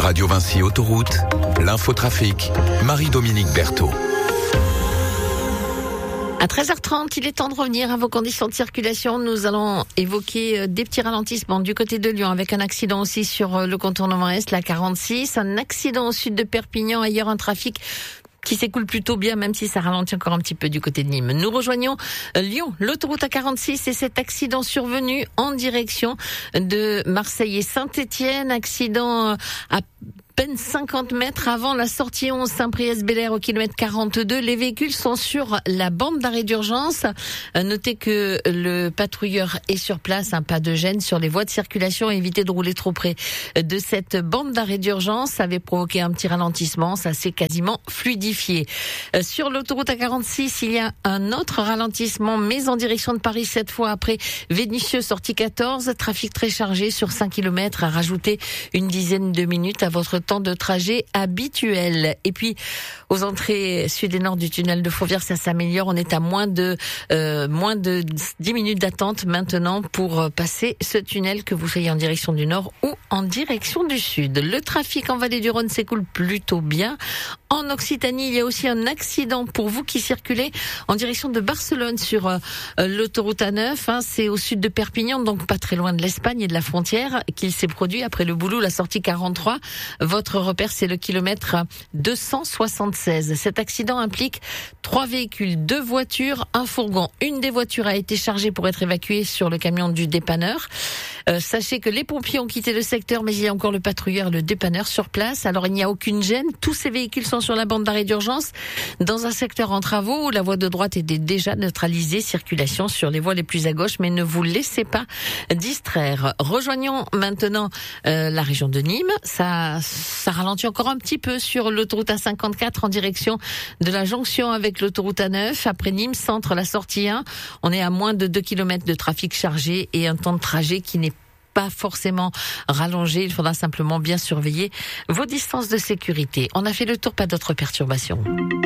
Radio Vinci Autoroute, l'infotrafic, Marie-Dominique Berthaud. À 13h30, il est temps de revenir à vos conditions de circulation. Nous allons évoquer des petits ralentissements du côté de Lyon avec un accident aussi sur le contournement Est, la 46. Un accident au sud de Perpignan, ailleurs un trafic qui s'écoule plutôt bien, même si ça ralentit encore un petit peu du côté de Nîmes. Nous rejoignons Lyon, l'autoroute A46 et cet accident survenu en direction de Marseille et Saint-Étienne. Accident à peine 50 mètres avant la sortie 11 Saint-Priest-Bel-Air au kilomètre 42. Les véhicules sont sur la bande d'arrêt d'urgence. Notez que le patrouilleur est sur place, pas de gêne sur les voies de circulation. Évitez de rouler trop près de cette bande d'arrêt d'urgence. Ça avait provoqué un petit ralentissement. Ça s'est quasiment fluidifié. Sur l'autoroute A46, il y a un autre ralentissement, mais en direction de Paris cette fois après Vénissieux, sortie 14. Trafic très chargé sur 5 km. À rajouter une dizaine de minutes à votre temps de trajet habituel. Et puis, aux entrées sud et nord du tunnel de Fourvière, ça s'améliore. On est à moins de 10 minutes d'attente maintenant pour passer ce tunnel, que vous soyez en direction du nord ou en direction du sud. Le trafic en vallée du Rhône s'écoule plutôt bien. En Occitanie, il y a aussi un accident pour vous qui circulez en direction de Barcelone sur l'autoroute A9. C'est au sud de Perpignan, donc pas très loin de l'Espagne et de la frontière, qu'il s'est produit après le boulot, la sortie 43. Votre repère, c'est le kilomètre 276. Cet accident implique 3 véhicules, 2 voitures, un fourgon. Une des voitures a été chargée pour être évacuée sur le camion du dépanneur. Sachez que les pompiers ont quitté le secteur, mais il y a encore le patrouilleur, le dépanneur sur place. Alors il n'y a aucune gêne. Tous ces véhicules sont sur la bande d'arrêt d'urgence dans un secteur en travaux où la voie de droite est déjà neutralisée. Circulation sur les voies les plus à gauche, mais ne vous laissez pas distraire. Rejoignons maintenant la région de Nîmes. Ça ralentit encore un petit peu sur l'autoroute A54 en direction de la jonction avec l'autoroute A9. Après Nîmes centre, la sortie 1, on est à moins de 2 km de trafic chargé et un temps de trajet qui n'est pas forcément rallongé. Il faudra simplement bien surveiller vos distances de sécurité. On a fait le tour, pas d'autres perturbations.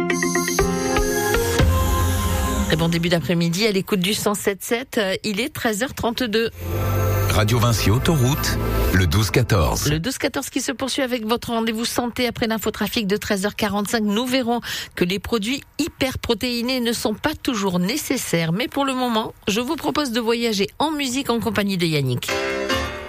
Très bon début d'après-midi à l'écoute du 107.7. Il est 13h32. Radio Vinci Autoroute, le 12-14. Le 12-14 qui se poursuit avec votre rendez-vous santé après l'infotrafic de 13h45. Nous verrons que les produits hyperprotéinés ne sont pas toujours nécessaires. Mais pour le moment, je vous propose de voyager en musique en compagnie de Yannick.